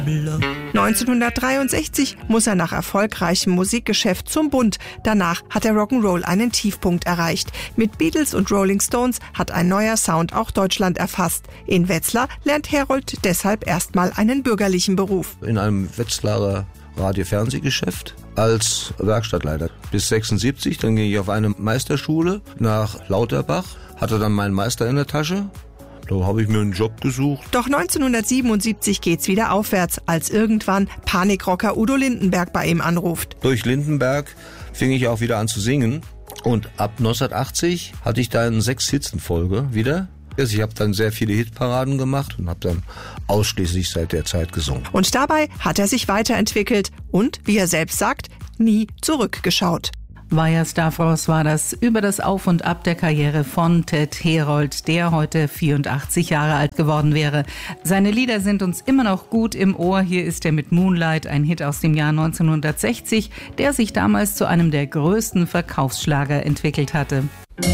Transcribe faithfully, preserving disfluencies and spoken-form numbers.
neunzehnhundertdreiundsechzig muss er nach erfolgreichem Musikgeschäft zum Bund. Danach hat der Rock'n'Roll einen Tiefpunkt erreicht. Mit Beatles und Rolling Stones hat ein neuer Sound auch Deutschland erfasst. In Wetzlar lernt Herold deshalb erstmal einen bürgerlichen Beruf. In einem Wetzlarer Radio-Fernsehgeschäft als Werkstattleiter. Bis sechsundsiebzig, dann ging ich auf eine Meisterschule nach Lauterbach, hatte dann meinen Meister in der Tasche. Da habe ich mir einen Job gesucht. Doch neunzehnhundertsiebenundsiebzig geht's wieder aufwärts, als irgendwann Panikrocker Udo Lindenberg bei ihm anruft. Durch Lindenberg fing ich auch wieder an zu singen. Und ab neunzehnhundertachtzig hatte ich dann sechs Hits in Folge wieder. Also ich habe dann sehr viele Hitparaden gemacht und habe dann ausschließlich seit der Zeit gesungen. Und dabei hat er sich weiterentwickelt und, wie er selbst sagt, nie zurückgeschaut. Via Stavros war das über das Auf und Ab der Karriere von Ted Herold, der heute vierundachtzig Jahre alt geworden wäre. Seine Lieder sind uns immer noch gut im Ohr. Hier ist er mit Moonlight, ein Hit aus dem Jahr neunzehnhundertsechzig, der sich damals zu einem der größten Verkaufsschlager entwickelt hatte.